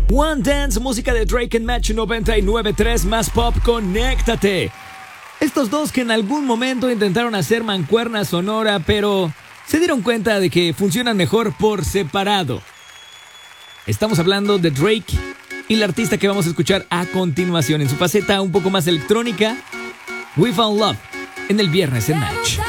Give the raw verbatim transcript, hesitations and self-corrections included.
One Dance, música de Drake en Match noventa y nueve punto tres, más pop, conéctate. Estos dos que en algún momento intentaron hacer mancuerna sonora, pero se dieron cuenta de que funcionan mejor por separado. Estamos hablando de Drake y la artista que vamos a escuchar a continuación en su faceta un poco más electrónica, We Found Love, en el Viernes en Match.